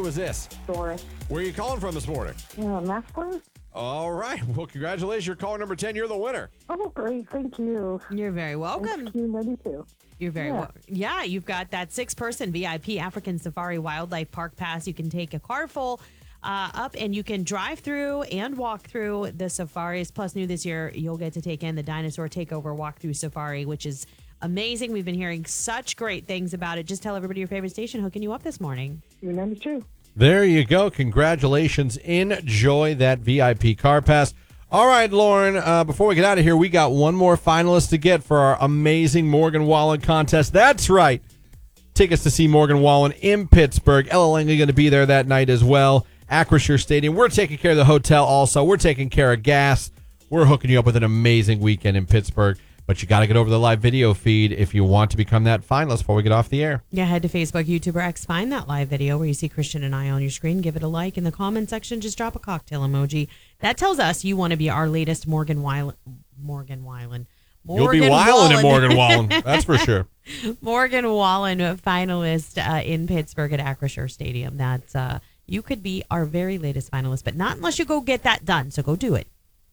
is this? Doris. Where are you calling from this morning? Masculine? All right. Well, congratulations. You're caller number 10. You're the winner. Oh, great. Thank you. You're very welcome. Q92. You're very welcome. Yeah, you've got that 6-person VIP African Safari Wildlife Park Pass. You can take a car full up and you can drive through and walk through the safaris. Plus, new this year, you'll get to take in the Dinosaur Takeover Walkthrough Safari, which is amazing. We've been hearing such great things about it. Just tell everybody your favorite station hooking you up this morning. Q92. There you go. Congratulations. Enjoy that VIP car pass. All right, Lauren, before we get out of here, we got one more finalist to get for our amazing Morgan Wallen contest. That's right. Tickets to see Morgan Wallen in Pittsburgh. Ella Langley going to be there that night as well. Acrisure Stadium. We're taking care of the hotel also. We're taking care of gas. We're hooking you up with an amazing weekend in Pittsburgh. But you got to get over the live video feed if you want to become that finalist before we get off the air. Yeah, head to Facebook, YouTube, or X. Find that live video where you see Christian and I on your screen. Give it a like. In the comment section, just drop a cocktail emoji. That tells us you want to be our latest Morgan Wallen. You'll be wilding at Morgan Wallen. That's for sure. Morgan Wallen finalist in Pittsburgh at Acrisure Stadium. That's you could be our very latest finalist, but not unless you go get that done. So go do it.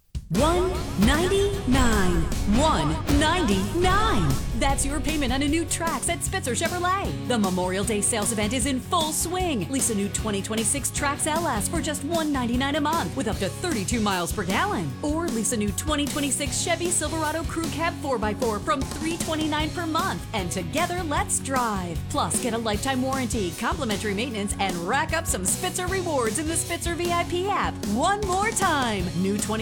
199 199. That's your payment on a new Trax at Spitzer Chevrolet. The Memorial Day sales event is in full swing. Lease a new 2026 Trax LS for just $199 a month with up to 32 miles per gallon. Or lease a new 2026 Chevy Silverado Crew Cab 4x4 from $329 per month. And together, let's drive. Plus, get a lifetime warranty, complimentary maintenance, and rack up some Spitzer rewards in the Spitzer VIP app. One more time. New